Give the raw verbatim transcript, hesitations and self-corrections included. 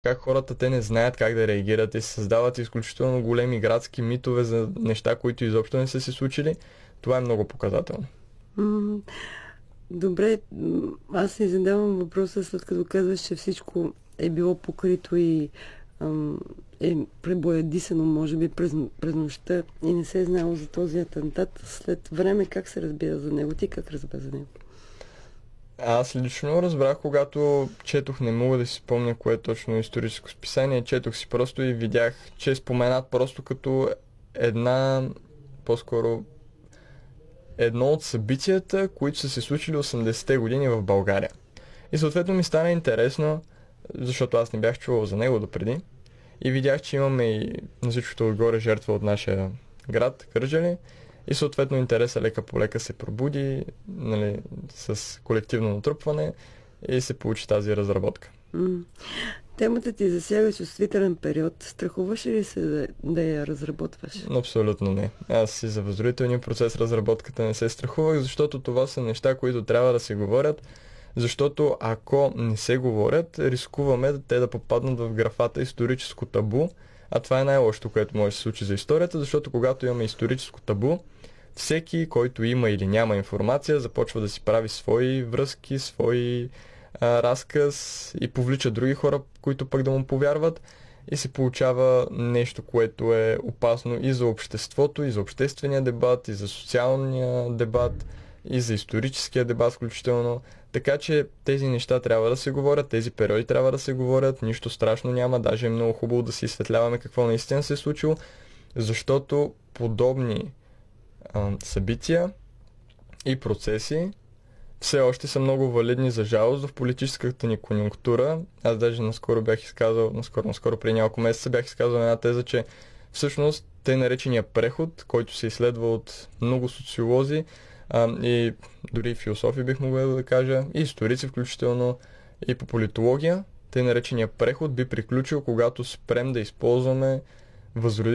как хората те не знаят как да реагират и се създават изключително големи градски митове за неща, които изобщо не са се случили, това е много показателно. М, Добре, м, аз си задавам въпроса, след като казваш, че всичко е било покрито и ам, е пребоядисано, може би, през, през нощта и не се е знало за този атентат. След време как се разбира за него? Ти как разбра за него? Аз лично разбрах, когато четох, не мога да си спомня кое е точно историческо списание, четох си просто и видях, че е споменат просто като една, по-скоро едно от събитията, които са се случили осемдесетте години в България. И съответно ми стана интересно, защото аз не бях чувал за него допреди. И видях, че имаме и на всичкото отгоре жертва от нашия град, Кърджали. И съответно интереса лека по лека се пробуди, нали, с колективно натрупване и се получи тази разработка. М. Темата ти засяга чувствителен период. Страхуваш ли се да, да я разработваш? Абсолютно не. Аз и за възродителния процес разработката не се страхувах, защото това са неща, които трябва да се говорят, защото ако не се говорят, рискуваме те да попаднат в графата историческо табу, а това е най-лошото, което може да се случи за историята, защото когато имаме историческо табу, всеки, който има или няма информация, започва да си прави свои връзки, свои а, разказ и повлича други хора, които пък да му повярват и се получава нещо, което е опасно и за обществото, и за обществения дебат, и за социалния дебат, и за историческия дебат включително. Така че тези неща трябва да се говорят, тези периоди трябва да се говорят, нищо страшно няма, даже е много хубаво да си изсветляваме какво наистина се е случило, защото подобни а, събития и процеси все още са много валидни за жалост в политическата ни конюнктура. Аз даже наскоро бях изказал, наскоро, наскоро преди няколко месеца бях изказал една теза, че всъщност тъй наречения преход, който се изследва от много социолози а, и дори философи бих могъл да кажа, и историци включително, и по политология, тъй наречения преход би приключил, когато спрем да използваме възродителите